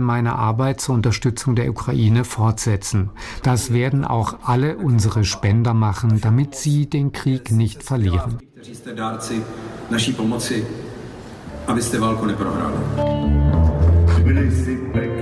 meine Arbeit zur Unterstützung der Ukraine fortsetzen. Das werden auch alle unsere Spender machen, damit sie den Krieg nicht verlieren. Abyste válku neprohráli.